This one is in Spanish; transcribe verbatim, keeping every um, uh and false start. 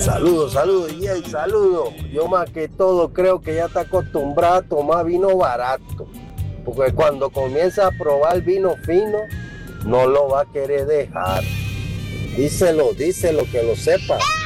Saludos, saludos, y hey, saludos. Yo más que todo creo que ya está acostumbrado a tomar vino barato, porque cuando comienza a probar vino fino, no lo va a querer dejar. Díselo, díselo, que lo sepa.